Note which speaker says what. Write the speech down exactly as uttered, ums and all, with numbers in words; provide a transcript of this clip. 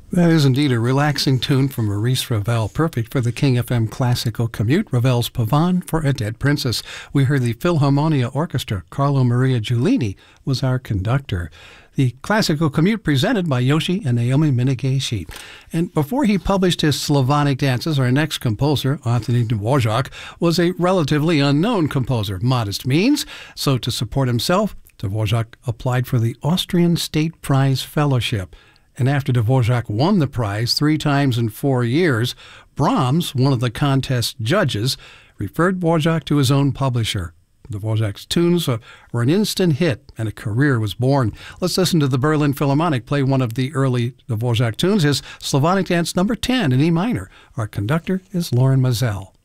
Speaker 1: That is indeed a relaxing tune from Maurice Ravel, perfect for the King F M classical commute. Ravel's Pavane for a Dead Princess. We heard the Philharmonia Orchestra. Carlo Maria Giulini was our conductor. The classical commute presented by Yoshi and Naomi Minegishi. And before he published his Slavonic dances, our next composer, Anthony Dvorak, was a relatively unknown composer. Modest means, so to support himself, Dvorak applied for the Austrian State Prize Fellowship. And after Dvorak won the prize three times in four years, Brahms, one of the contest judges, referred Dvorak to his own publisher. Dvorak's tunes were an instant hit, and a career was born. Let's listen to the Berlin Philharmonic play one of the early Dvorak tunes, his Slavonic Dance number ten in E minor. Our conductor is Loren Maazel.